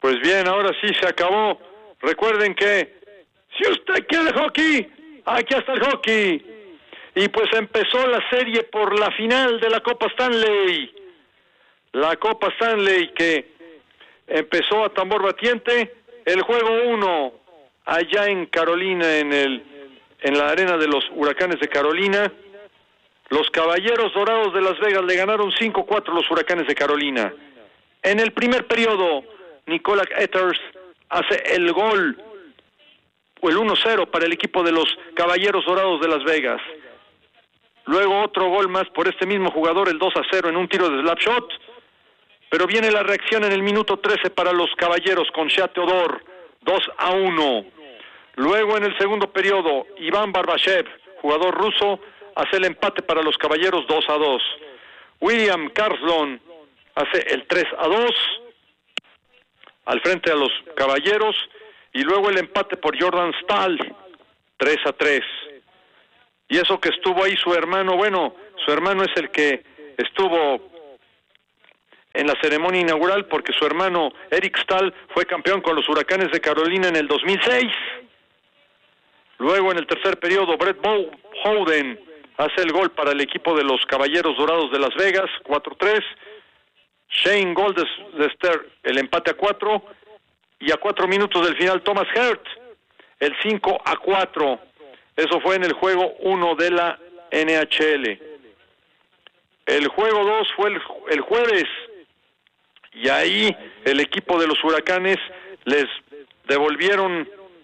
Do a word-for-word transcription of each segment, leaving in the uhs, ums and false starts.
Pues bien, ahora sí se acabó. Recuerden que si usted quiere hockey, aquí está el hockey. Y pues empezó la serie por la final de la Copa Stanley. La Copa Stanley que empezó a tambor batiente. El juego uno allá en Carolina, en el en la arena de los Huracanes de Carolina. Los Caballeros Dorados de Las Vegas le ganaron cinco cuatro a los Huracanes de Carolina. En el primer periodo, Nicola Ehlers hace el gol, o el uno cero para el equipo de los Caballeros Dorados de Las Vegas. Luego otro gol más por este mismo jugador, el dos a cero en un tiro de slap shot. Pero viene la reacción en el minuto trece para los Caballeros con Shea Theodore, dos a uno. Luego en el segundo periodo, Iván Barbashev, jugador ruso, hace el empate para los Caballeros dos a dos. William Karlsson hace el tres a dos al frente a los Caballeros, y luego el empate por Jordan Staal, tres a tres. Y eso que estuvo ahí su hermano, bueno, su hermano es el que estuvo en la ceremonia inaugural, porque su hermano Eric Staal fue campeón con los Huracanes de Carolina en el dos mil seis. Luego en el tercer periodo, Brett Howden hace el gol para el equipo de los Caballeros Dorados de Las Vegas, cuatro tres. Shane Goldester el empate a cuatro, y a cuatro minutos del final Thomas Hurt el cinco a cuatro. Eso fue en el juego uno de la N H L. El juego dos fue el, el jueves, y ahí el equipo de los Huracanes les devolvieron,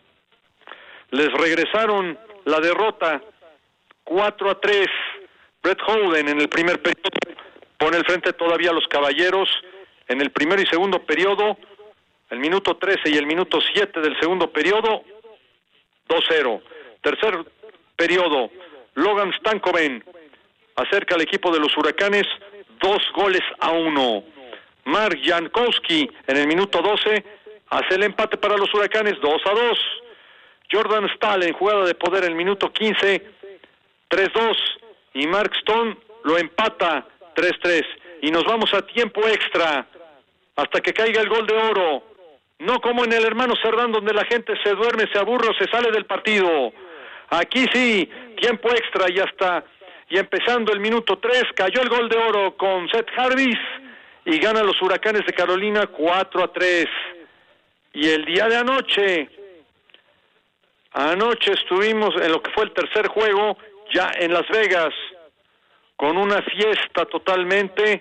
les regresaron la derrota cuatro a tres. Brett Howden en el primer periodo pone el frente todavía a los Caballeros. En el primero y segundo periodo, el minuto trece y el minuto siete del segundo periodo, dos cero. Tercer periodo, Logan Stankoven acerca al equipo de los Huracanes dos goles a uno. Mark Jankowski en el minuto doce hace el empate para los Huracanes dos a dos. Jordan Staal en jugada de poder en el minuto quince, tres dos, y Mark Stone lo empata tres tres. Y nos vamos a tiempo extra hasta que caiga el gol de oro. No como en el hermano Cerdán, donde la gente se duerme, se aburre o se sale del partido. Aquí sí, tiempo extra, y hasta y empezando el minuto tres, cayó el gol de oro con Seth Jarvis y gana los Huracanes de Carolina cuatro a tres. Y el día de anoche, anoche estuvimos en lo que fue el tercer juego, ya en Las Vegas, con una fiesta totalmente.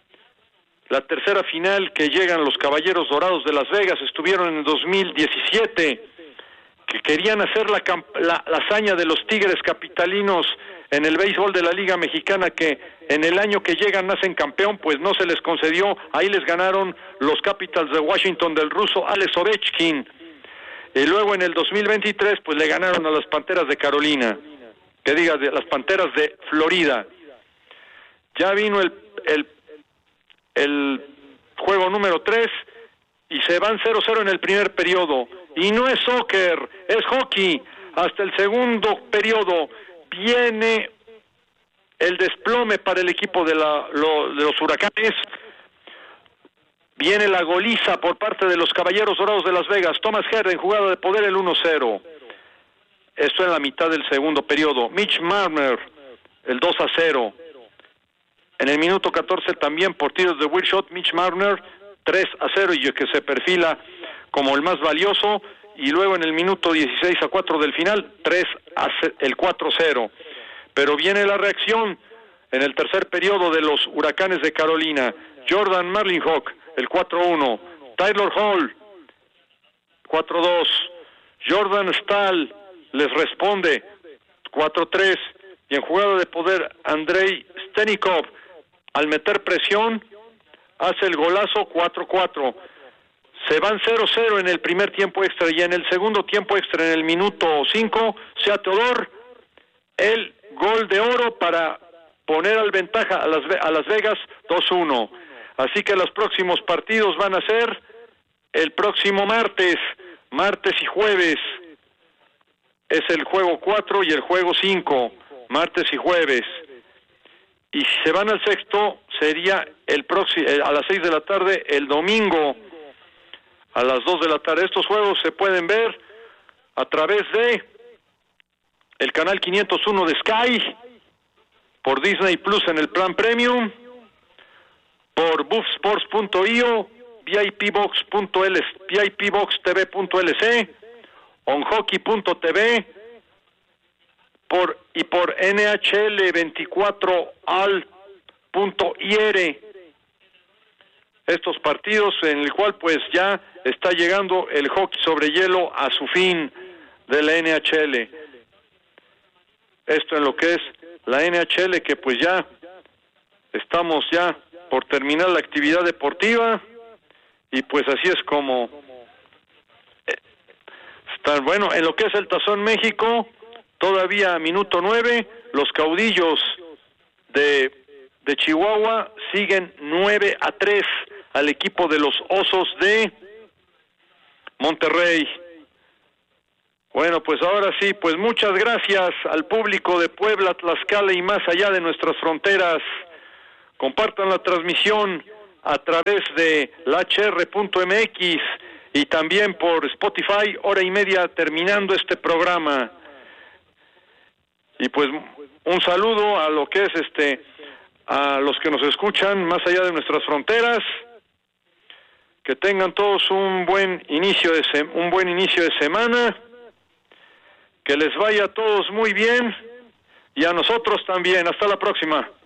La tercera final que llegan los Caballeros Dorados de Las Vegas, estuvieron en el dos mil diecisiete, que querían hacer la, la, la hazaña de los Tigres capitalinos en el béisbol de la Liga Mexicana, que en el año que llegan nacen campeón, pues no se les concedió. Ahí les ganaron los Capitals de Washington del ruso Alex Ovechkin, y luego en el dos mil veintitrés pues le ganaron a las Panteras de Carolina, que diga, de las Panteras de Florida. Ya vino el, el, el juego número tres, y se van cero cero en el primer periodo. Y no es soccer, es hockey. Hasta el segundo periodo viene el desplome para el equipo de, la, lo, de los Huracanes. Viene la goliza por parte de los Caballeros Dorados de Las Vegas. Thomas Hurt en jugada de poder el uno cero. Esto en la mitad del segundo periodo. Mitch Marner el dos a cero. En el minuto catorce también por tiros de weird shot, Mitch Marner tres a cero, y que se perfila como el más valioso. Y luego en el minuto dieciséis a cuatro del final, tres a el cuatro cero. Pero viene la reacción en el tercer periodo de los Huracanes de Carolina. Jordan Marlinhawk el cuatro uno. Tyler Hall cuatro dos. Jordan Staal les responde cuatro tres. Y en jugada de poder, Andrei Stenikov, al meter presión, hace el golazo cuatro cuatro. Se van cero cero en el primer tiempo extra, y en el segundo tiempo extra, en el minuto cinco, Shea Theodore el gol de oro para poner al ventaja a Las, a Las Vegas dos uno. Así que los próximos partidos van a ser el próximo martes, martes y jueves. Es el juego cuatro y el juego cinco, martes y jueves. Y si se van al sexto, sería el próximo, a las seis de la tarde, el domingo, a las dos de la tarde. Estos juegos se pueden ver a través de el canal quinientos uno de Sky, por Disney Plus en el plan Premium, por buff sports punto i o, V I P box punto l c, V I P box t v punto l c, onhockey punto t v, por y por N H L veinticuatro al punto i r. Estos partidos en el cual pues ya está llegando el hockey sobre hielo a su fin de la N H L. Esto en lo que es la N H L, que pues ya estamos ya por terminar la actividad deportiva, y pues así es como está. Bueno, en lo que es el Tazón México, todavía minuto nueve, los Caudillos de, de Chihuahua siguen nueve a tres al equipo de los Osos de Monterrey. Bueno, pues ahora sí, pues muchas gracias al público de Puebla, Tlaxcala y más allá de nuestras fronteras. Compartan la transmisión a través de la H R punto m x y también por Spotify, hora y media terminando este programa. Y pues un saludo a lo que es este, a los que nos escuchan más allá de nuestras fronteras. Que tengan todos un buen inicio de se- un buen inicio de semana. Que les vaya a todos muy bien y a nosotros también. Hasta la próxima.